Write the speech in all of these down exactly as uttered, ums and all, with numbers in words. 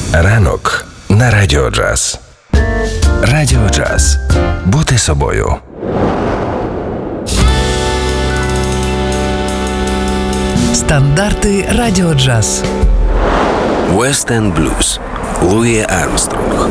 Ранок на Радіо Джаз. Радіо Джаз. Бути собою. Стандарти Радіо Джаз. West End Blues. Луї Армстронг.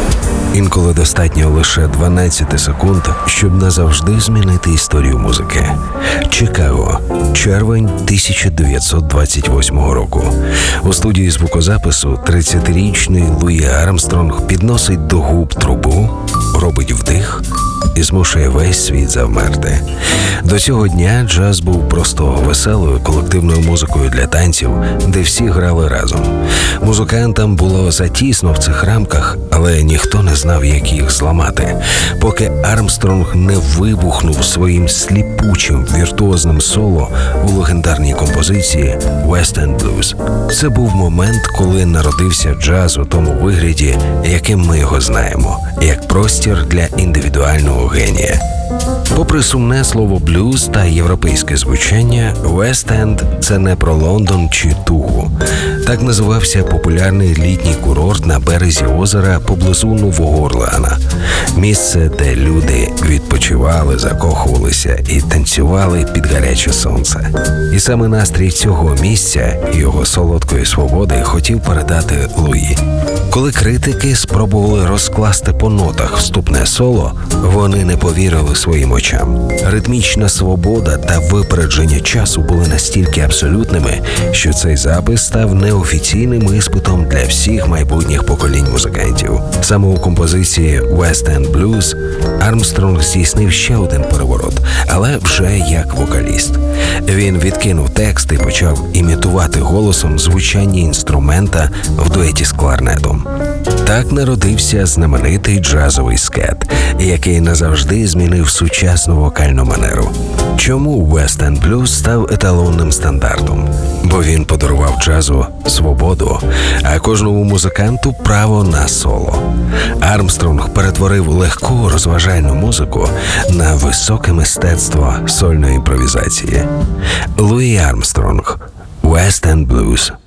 Інколи достатньо лише дванадцять секунд, щоб назавжди змінити історію музики. Чикаго. Червень тисяча дев'ятсот двадцять восьмого року. У студії звукозапису тридцятирічний Луї Армстронг підносить до губ трубу, робить вдих і змушує весь світ завмерти. До цього дня джаз був просто веселою колективною музикою для танців, де всі грали разом. Музикантам було затісно в цих рамках, але ніхто не знав, як їх зламати. Поки Армстронг не вибухнув своїм сліпучим віртуозним соло у легендарній композиції West End Blues. Це був момент, коли народився джаз у тому вигляді, яким ми його знаємо, як простір для індивідуального генія. Попри сумне слово «блюз» та європейське звучання, Вест-Енд – це не про Лондон чи Тугу. Так називався популярний літній курорт на березі озера поблизу Нового Орлеана. Місце, де люди відпочивали, закохувалися і танцювали під гаряче сонце. І саме настрій цього місця і його солодкої свободи хотів передати Луї. Коли критики спробували розкласти по нотах вступне соло, вони не повірили своїм очам. Ритмічна свобода та випередження часу були настільки абсолютними, що цей запис став неофіційним іспитом для всіх майбутніх поколінь музикантів. Саме у композиції West End Blues Армстронг здійснив ще один переворот, але вже як вокаліст. Він відкинув текст і почав імітувати голосом звучання інструмента в дуеті з кларнетом. Так народився знаменитий джазовий скет, який назавжди змінив сучасну вокальну манеру. Чому West End Blues став еталонним стандартом? Бо він подарував джазу свободу, а кожному музиканту право на соло. Армстронг перетворив легку розважальну музику на високе мистецтво сольної імпровізації. Луї Армстронг. West End Blues.